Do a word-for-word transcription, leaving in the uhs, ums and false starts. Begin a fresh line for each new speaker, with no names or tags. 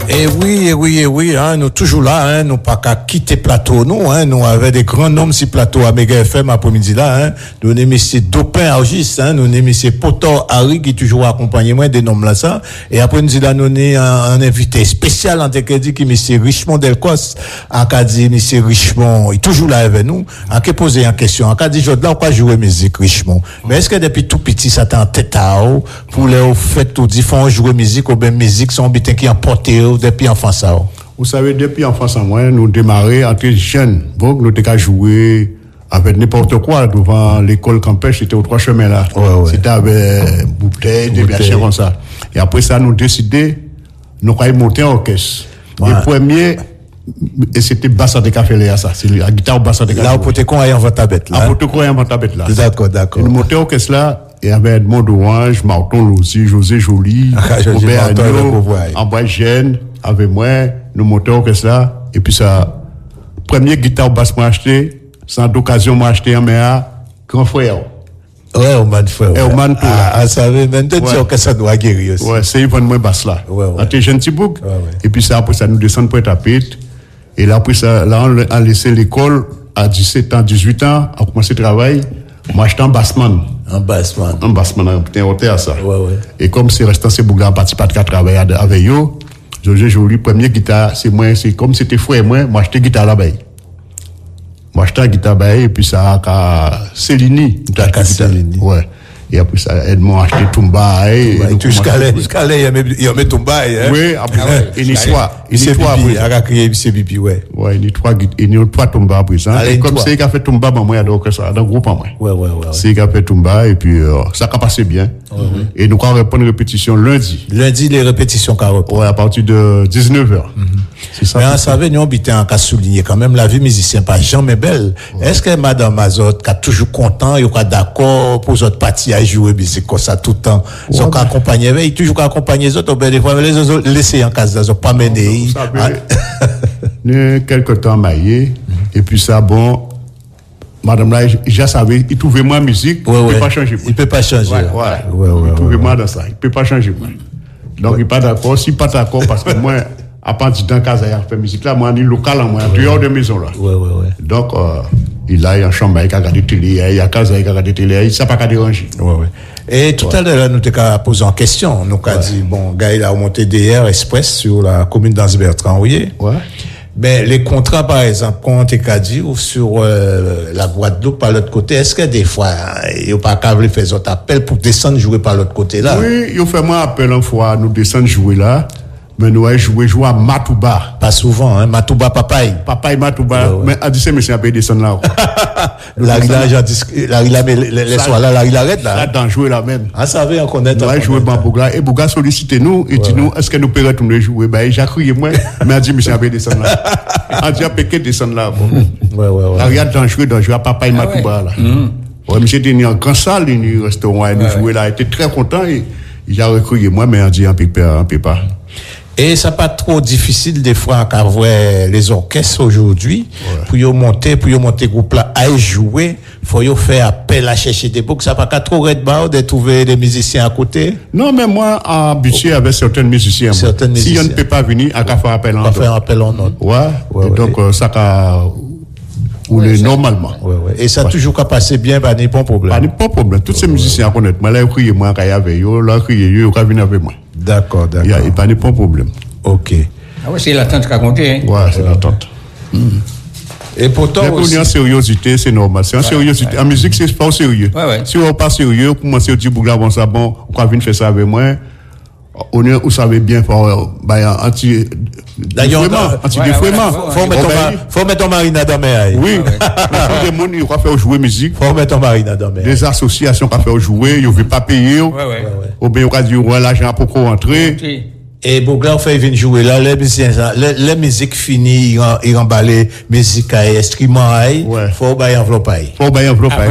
Et oui, et oui, et oui, hein, nous toujours là, hein, nous pas qu'à quitter plateau, nous, hein, nous avec des grands noms si plateau à Méga F M après-midi là, hein, nous avons monsieur Dopin Argis, hein, nous avons monsieur Potor Harry qui toujours accompagné moi des noms là ça, et après-midi là, nous avons un, un invité spécial en dit qui monsieur Richemont Delcos, a dit monsieur Richemont, il est toujours là avec nous, a posé une question, a dit je dois pas jouer musique Richemont, mais est-ce que depuis tout petit ça t'a en tête à eau pour les fait tout dit font jouer musique ou bien musique sont bitin qui emporté depuis enfance ça.
Vous savez, depuis enfance, moi, nous démarrer en tant que jeunes. Donc, nous avons joué avec n'importe quoi devant l'école campus, c'était aux trois chemins là.
Ouais, ouais.
C'était avec bouteilles, des bières comme ça. Et après ça, nous décidé, nous avons monté en orchestre. Ouais. Le premier, et c'était Bassa de Café Léa, ça. C'est la guitare Bassa de Café.
Là, au Potécon, il y a un ventabette, là.
À Potécon, il y a un ventabette, là.
D'accord, d'accord.
Nous monté en orchestre là, et avec Edmond Orange, Martin Lozzi, José Joly, Robert Agneau, Ambroise Gênes, avec moi, nous montons au orchestre là, et puis ça, première guitare basse m'a acheté, sans d'occasion m'a acheté un méa, grand frère.
Ouais, au man frère.
Et au man tout.
Ah, ah, ça veut même dire que ça doit guérir aussi.
Ouais, c'est Yvonne moins basse là.
Ouais, ouais.
Entre jeune petit bouc.
Ouais, ouais.
Et puis ça, après ça, nous descendons pour tapette. Et là, après ça, là, on a laissé l'école à dix-sept ans, dix-huit ans, on a commencé le travail, on m'a acheté un bassman.
Un bassman.
Un bassman, un petit hôtel à ça.
Ouais, ouais.
Et comme c'est restant, c'est Bouga, participé à travailler avec eux. J'ai joué première guitare, c'est moi, c'est comme c'était frère moi, moi acheté guitare là-bas. Moi acheté la guitare là-bas, et puis ça a Céline,
t'as Céline.
Ouais. Et après ça, Edmond a acheté Tumba, et.
Jusqu'à là, jusqu'à là, il y a même, il y a même Tumba, hein.
Oui, après, il y a trois,
il y a trois, il y a crié, il y a Bibi, ouais.
Ouais, il y a trois, il y a trois Tumba après ça. Et comme c'est il qui a fait Tumba, moi, il y a donc ça, dans le groupe, moi.
Ouais, ouais, ouais.
C'est il qui a fait Tumba, et puis, ça a passé bien. Et nous, on reprend une répétition lundi.
Lundi, les répétitions qu'a repris.
Ouais, à partir de dix-neuf heures.
C'est ça. Mais on savait, nous, on habitait en cas souligné quand même, la vie musicien pas jamais belle. Est-ce que Madame Mazotte, qui est toujours content, il est d'accord pour les autres parties à jouer musique comme ça tout le temps? Ils sont accompagnés, il toujours accompagné les autres, ben, des fois, les autres laissés en cas, ils ont pas mené.
Vous savez, quelque temps maillé, et puis ça, bon, Madame là, je savais, il trouvait moi musique,
ouais,
il ne
ouais.
peut pas changer.
Il ne peut pas changer.
Ouais, ouais, ouais, ouais, il trouvait ouais, moi ouais. dans ça, il ne peut pas changer. Moi. Donc, ouais. il n'est pas d'accord. S'il n'est pas d'accord, parce que moi, à partir d'un cas, il a fait musique là, moi, on est local, moi, en dehors de maison là.
Ouais, ouais, ouais.
Donc, euh, il a une chambre, il a regardé télé, il a casa, il a regardé télé, il ne s'est pas qu'à déranger.
Ouais, ouais. Et tout ouais. à l'heure, nous t'avons posé en question. Nous avons ouais. dit, bon, gars, il a remonté D R Express sur la commune d'Anse-Bertrand, oui.
Ouais.
Ben, les contrats, par exemple, quand on t'a dit, ou sur euh, la Guadeloupe par l'autre côté, est-ce que des fois, il n'y a pas qu'à faire des autres appels pour descendre jouer par l'autre côté là?
Oui, il fait moi appel une fois, nous descendre jouer là. Mais nous avons joué, joué à Matouba.
Pas souvent, hein, Matouba Papaye.
Papaye Matouba. Ouais, ouais. Mais à dix mais c'est un peu descendre là.
La rila, la rila, mais les soirs là, la rila arrête là.
Là, d'en jouer là même.
Ah, ça veut en connaître.
Nous avons joué dans Bouga. Et Bouga sollicité nous, et dit nous, est-ce que nous pouvons retourner jouer? Ben, j'ai crié moi, mais a dit, mais c'est un peu descendre là. A dit, péqué descendre là.
Ouais, ouais, ouais.
La rila, d'en jouer, d'en jouer à Papaye Matouba là. Ouais, monsieur était en grand salle, il restaurant, il nous jouait là, il était très content, il a recrié moi, mais a dit, un peu pas.
Et ça pas trop difficile des fois qu'à voir les orchestres aujourd'hui ouais. pour y monter pour y monter groupe là à jouer faut y faire appel à chercher des books ça pas qu'à trop red bar de trouver des musiciens à côté.
Non mais moi habitué avec certains musiciens
certains musiciens.
Si on ne peut pas venir à qu'à faire appel en
autre faire appel en autre
ouais, ouais, donc ouais. ça qu'a ou
ouais,
les normalement
ouais, ouais. Et ça ouais. toujours qu'à passer bien pas ni pas problème
pas ni pas problème tous ces ouais, musiciens ouais. connaissent moi là crier moi quand y avait yo là crier yo quand venir avec moi.
D'accord, d'accord.
Il n'y a pas de problème.
Ok.
Ah oui, c'est l'attente qu'a compté. Hein?
Ouais, c'est l'attente.
Mm. Et pourtant
mais aussi. Mais en sérieuxité, c'est normal. C'est en ouais, sérieuxité. Ouais. En musique, c'est pas sérieux.
Ouais, ouais.
Si on n'est pas sérieux, pour commencer à dire, bon, ça, bon, on va venir faire ça avec moi. On est, vous savez bien, faut, bah, anti,
défouement,
anti-défouement.
Faut mettre ton marina dans mes
oui. Des gens, ils vont faire jouer musique.
Faut mettre ton marina dans mes
des associations qui font jouer, ils ne veulent pas payer.
Ouais, ouais.
Ou bien, on va dire, ouais, l'argent pour rentrer.
Et Bougla, on fait venir jouer là, les musiciens, les musiques finies, ils remballent musique à instruments, il faut bailler enveloppe.
Faut bailler enveloppe.